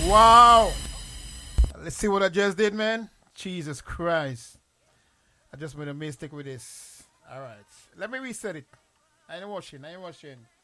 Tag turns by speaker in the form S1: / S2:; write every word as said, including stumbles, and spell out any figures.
S1: Wow. Let's see what I just did, man. Jesus Christ. I just made a mistake with this. All right. Let me reset it. I ain't watching. I ain't watching.